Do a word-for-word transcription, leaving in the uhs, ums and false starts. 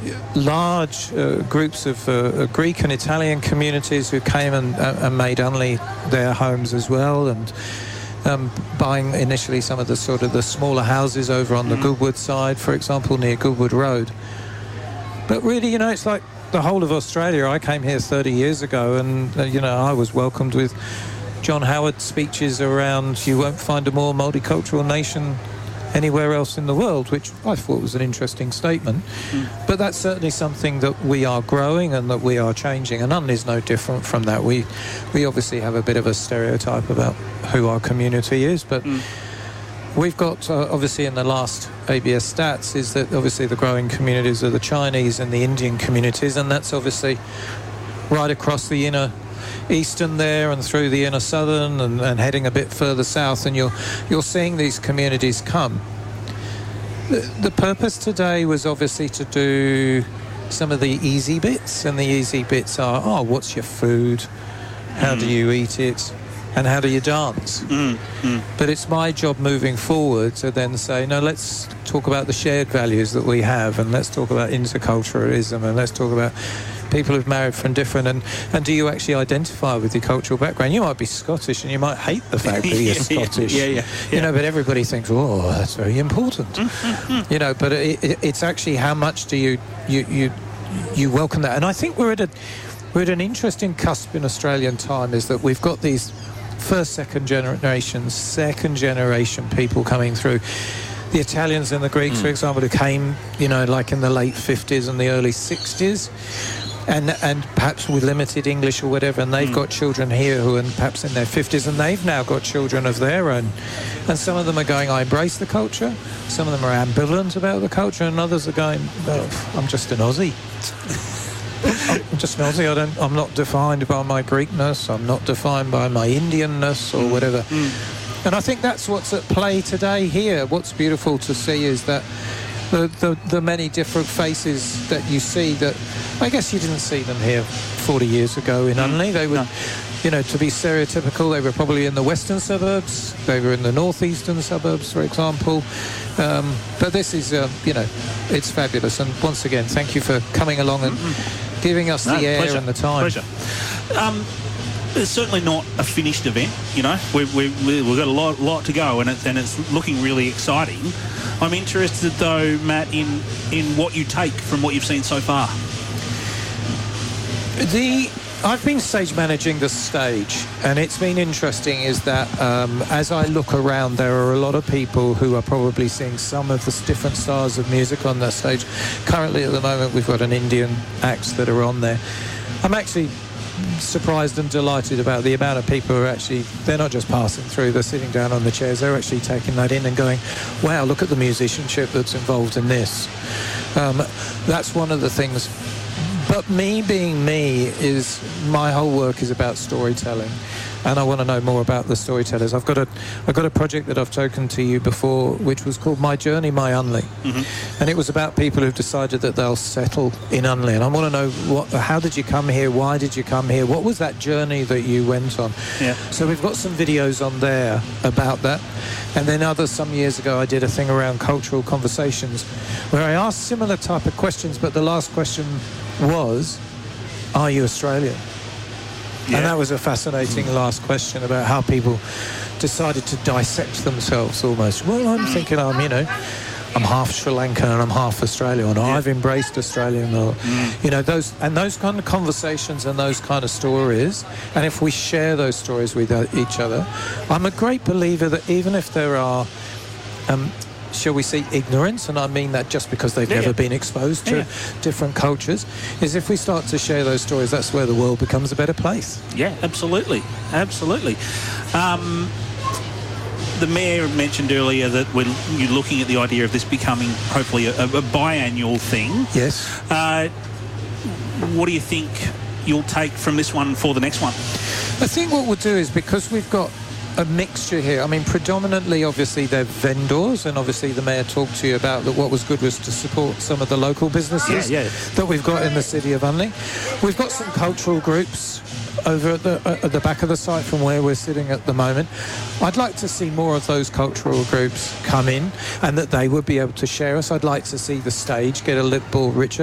large uh, groups of uh, Greek and Italian communities who came and, uh, and made Unley their homes as well, and um, buying initially some of the sort of the smaller houses over on the mm. Goodwood side, for example, near Goodwood Road. But really, you know, it's like the whole of Australia. I came here thirty years ago, and, uh, you know, I was welcomed with John Howard speeches around you won't find a more multicultural nation anywhere else in the world, which I thought was an interesting statement. Mm. But that's certainly something that we are growing and that we are changing, and Unley's no different from that. We we obviously have a bit of a stereotype about who our community is, but mm. we've got, uh, obviously in the last A B S stats, is that obviously the growing communities are the Chinese and the Indian communities, and that's obviously right across the inner eastern there and through the inner southern and, and heading a bit further south, and you're you're seeing these communities come. The, the purpose today was obviously to do some of the easy bits, and the easy bits are, oh, what's your food, how mm. do you eat it, and how do you dance? Mm. Mm. But it's my job moving forward to then say, no, let's talk about the shared values that we have, and let's talk about interculturalism, and let's talk about people who've married from different, and, and do you actually identify with your cultural background? You might be Scottish and you might hate the fact that you're Scottish. Yeah, yeah, yeah. You know, but everybody thinks, oh, that's very important. Mm-hmm. You know, but it, it, it's actually how much do you, you you you welcome that. And I think we're at a we're at an interesting cusp in Australian time, is that we've got these first, second generation, second generation people coming through. The Italians and the Greeks, mm. for example, who came, you know, like in the late fifties and the early sixties. And and perhaps with limited English or whatever, and they've mm. got children here who are perhaps in their fifties, and they've now got children of their own. And some of them are going, I embrace the culture. Some of them are ambivalent about the culture, and others are going, oh, I'm just an Aussie. I'm just an Aussie. I don't, I'm not defined by my Greekness. I'm not defined by my Indianness or whatever. Mm. And I think that's what's at play today here. What's beautiful to see is that The, the, the many different faces that you see that I guess you didn't see them here forty years ago in Unley. They were, no. you know, to be stereotypical, they were probably in the western suburbs, they were in the northeastern suburbs, for example. Um, but this is, uh, you know, it's fabulous. And once again, thank you for coming along and mm-hmm. giving us no, the air pleasure. and the time. Pleasure. Um, It's certainly not a finished event, you know. We've, we've, we've got a lot, lot to go, and it's, and it's looking really exciting. I'm interested, though, Matt, in, in what you take from what you've seen so far. The I've been stage managing the stage, and it's been interesting is that um, as I look around, there are a lot of people who are probably seeing some of the different styles of music on that stage. Currently, at the moment, we've got an Indian acts that are on there. I'm actually surprised and delighted about the amount of people who are actually, they're not just passing through, they're sitting down on the chairs, they're actually taking that in and going, wow, look at the musicianship that's involved in this. Um, that's one of the things. But me being me is, my whole work is about storytelling, and I want to know more about the storytellers. I've got a I've got a project that I've spoken to you before, which was called My Journey, My Unley, mm-hmm. and it was about people who've decided that they'll settle in Unley. And I want to know, what, how did you come here? Why did you come here? What was that journey that you went on? Yeah. So we've got some videos on there about that. And then others, some years ago, I did a thing around cultural conversations where I asked similar type of questions, but the last question was, are you Australian? Yeah. And that was a fascinating last question about how people decided to dissect themselves almost. Well, I'm thinking I'm, you know, I'm half Sri Lankan and I'm half Australian, or yeah. I've embraced Australian, or, mm. you know, those, and those kind of conversations and those kind of stories, and if we share those stories with each other, I'm a great believer that even if there are, um, shall we say, ignorance, and I mean that just because they've yeah, never yeah. been exposed to yeah. different cultures, is if we start to share those stories, that's where the world becomes a better place. Yeah, absolutely. Absolutely. Um, the Mayor mentioned earlier that we're, you're looking at the idea of this becoming hopefully a, a biannual thing. Yes. Uh, what do you think you'll take from this one for the next one? I think what we'll do is, because we've got a mixture here. I mean, predominantly, obviously, they're vendors, and obviously the Mayor talked to you about that what was good was to support some of the local businesses yeah, yeah. that we've got in the city of Unley. We've got some cultural groups over at the, uh, at the back of the site from where we're sitting at the moment. I'd like to see more of those cultural groups come in, and that they would be able to share us. I'd like to see the stage get a little richer.